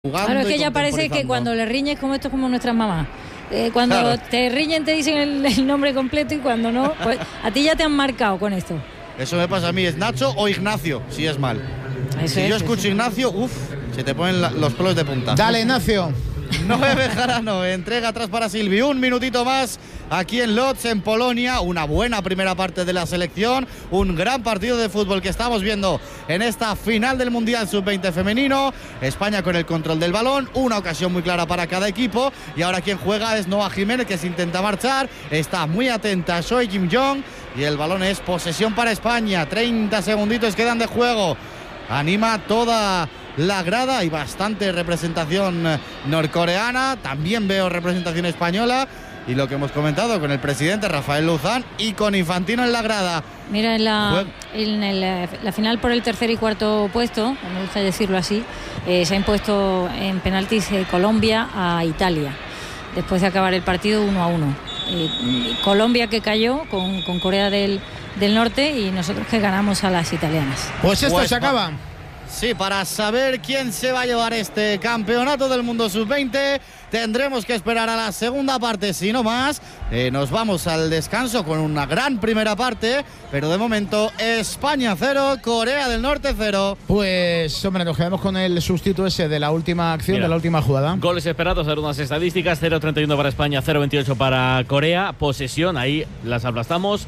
Claro, es que ya parece que cuando le riñes, como esto es como nuestras mamás. Cuando te riñen te dicen el nombre completo y cuando no, pues a ti ya te han marcado con esto. Eso me pasa a mí, es Nacho o Ignacio, si es mal. Si yo escucho Ignacio, se te ponen los pelos de punta. Dale, Ignacio. 9 Bejarano, entrega atrás para Silvi. Un minutito más aquí en Lodz, en Polonia. Una buena primera parte de la selección. Un gran partido de fútbol que estamos viendo en esta final del Mundial Sub-20 femenino. España con el control del balón. Una ocasión muy clara para cada equipo. Y ahora quien juega es Noa Jiménez, que se intenta marchar. Está muy atenta Choi Kim-jong. Y el balón es posesión para España. 30 segunditos quedan de juego. Anima toda la grada y bastante representación norcoreana. También veo representación española. Y lo que hemos comentado con el presidente Rafael Luzán y con Infantino en la grada. Mira, en la final por el tercer y cuarto puesto, me gusta decirlo así, se ha impuesto en penaltis Colombia a Italia, después de acabar el partido 1-1. Colombia que cayó con Corea del Norte y nosotros que ganamos a las italianas. Pues esto se acaba. Sí, para saber quién se va a llevar este campeonato del mundo sub-20 tendremos que esperar a la segunda parte, si no más. Nos vamos al descanso con una gran primera parte, pero de momento España 0, Corea del Norte 0. Pues hombre, nos quedamos con el sustituto ese de la última acción, de la última jugada. Goles esperados, a ver unas estadísticas: 0-31 para España, 0-28 para Corea. Posesión, ahí las aplastamos,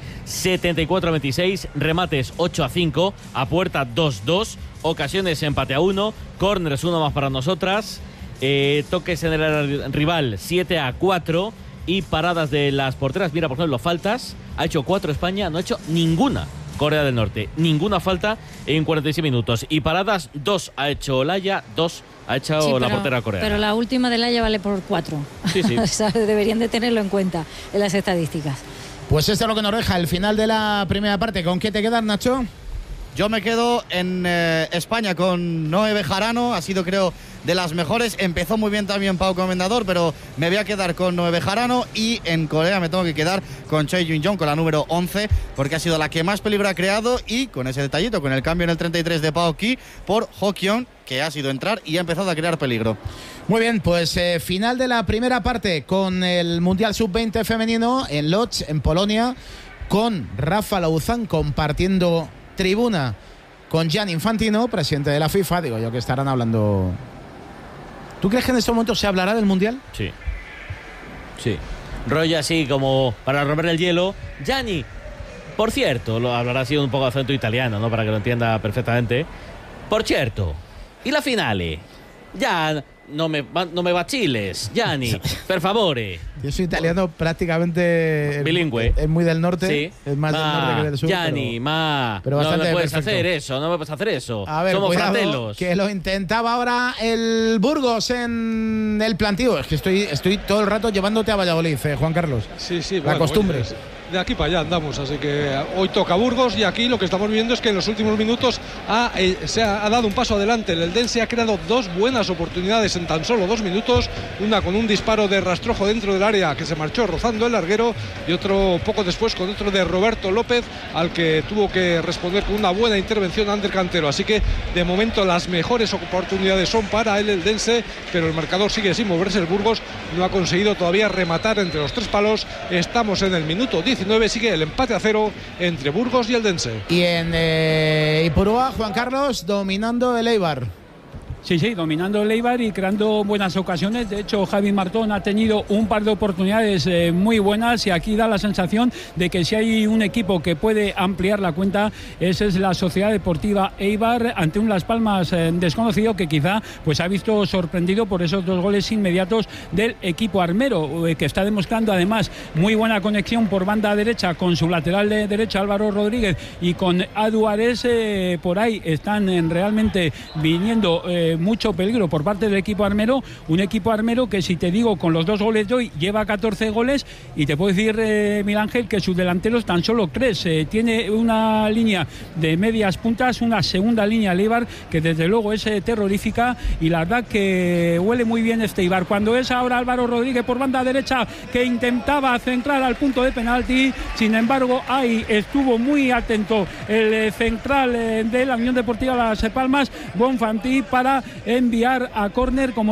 74-26, remates 8-5, a puerta 2-2. Ocasiones empate a 1, córners 1 más para nosotras, toques en el rival 7-4 y paradas de las porteras. Mira, por ejemplo, faltas, ha hecho 4 España, no ha hecho ninguna Corea del Norte, ninguna falta en 46 minutos. Y paradas 2 ha hecho Olaya, 2 ha hecho la portera coreana. Pero la última de Olaya vale por 4. Sí, sí. O sea, deberían de tenerlo en cuenta en las estadísticas. Pues esto es lo que nos deja el final de la primera parte. ¿Con qué te quedas, Nacho? Yo me quedo en España con Noé Bejarano, ha sido creo de las mejores. Empezó muy bien también Pau Comendador, pero me voy a quedar con Noé Bejarano. Y en Corea me tengo que quedar con Choi Kim-jong, con la número 11, porque ha sido la que más peligro ha creado. Y con ese detallito, con el cambio en el 33 de Pao Ki por Ho Kyon, que ha sido entrar y ha empezado a crear peligro. Muy bien, pues final de la primera parte con el Mundial Sub-20 femenino en Lodz, en Polonia, con Rafa Luzán compartiendo tribuna con Gianni Infantino, presidente de la FIFA. Digo yo que estarán hablando. ¿Tú crees que en estos momentos se hablará del Mundial? Sí. Sí. Rollo así como para romper el hielo. Gianni, por cierto, lo hablará así un poco de acento italiano, ¿no? Para que lo entienda perfectamente. Por cierto, ¿y la finale? Ya no me vaciles, Gianni, per favore. Yo soy italiano prácticamente bilingüe. Es muy del norte, sí. Es más del norte que del sur. Gianni, pero no me puedes perfecto. hacer eso, no me puedes hacer eso. A ver, somos cuidado, fratellos. Que lo intentaba ahora el Burgos en el plantío. Es que estoy todo el rato llevándote a Valladolid, Juan Carlos. Sí, la costumbre. Pues, de aquí para allá andamos, así que hoy toca Burgos y aquí lo que estamos viendo es que en los últimos minutos se ha dado un paso adelante. El Eldense ha creado 2 buenas oportunidades en tan solo 2 minutos, una con un disparo de Rastrojo dentro del área que se marchó rozando el larguero y otro poco después con otro de Roberto López, al que tuvo que responder con una buena intervención Ander Cantero. Así que de momento las mejores oportunidades son para el Eldense, pero el marcador sigue sin moverse. El Burgos no ha conseguido todavía rematar entre los 3 palos. Estamos en el minuto 19, sigue el empate a 0 entre Burgos y Eldense. Y en Ipurúa, Juan Carlos, dominando el Eibar. Sí, dominando el Eibar y creando buenas ocasiones. De hecho, Javi Martón ha tenido un par de oportunidades muy buenas y aquí da la sensación de que si hay un equipo que puede ampliar la cuenta, esa es la Sociedad Deportiva Eibar, ante un Las Palmas desconocido que quizá pues ha visto sorprendido por esos 2 goles inmediatos del equipo armero, que está demostrando además muy buena conexión por banda derecha con su lateral de derecha Álvaro Rodríguez y con Aduares. Por ahí están realmente viniendo mucho peligro por parte del equipo armero, un equipo armero que, si te digo, con los 2 goles de hoy lleva 14 goles y te puedo decir, Miguel Ángel, que sus delanteros tan solo 3. Tiene una línea de medias puntas, una segunda línea el Eibar que desde luego es terrorífica y la verdad que huele muy bien este Eibar. Cuando es ahora Álvaro Rodríguez por banda derecha que intentaba centrar al punto de penalti, sin embargo ahí estuvo muy atento el central de la Unión Deportiva Las Palmas, Bonfanti, para enviar a córner como